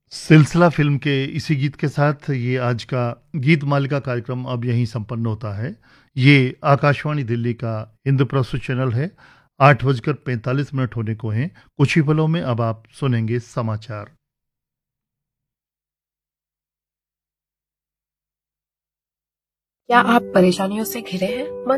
सिलसिला फ़िल्म के इसी गीत के साथ ये आज का गीत मालिका कार्यक्रम अब यहीं संपन्न होता है। ये आकाशवाणी दिल्ली का इंद्रप्रस्थ चैनल है। 8 बजकर 45 मिनट होने को हैं। कुछ ही पलों में अब आप सुनेंगे समाचार। क्या आप परेशानियों से घिरे हैं?